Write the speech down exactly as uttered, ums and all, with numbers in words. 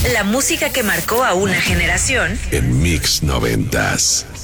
La música que marcó a una generación. En Mix Noventas.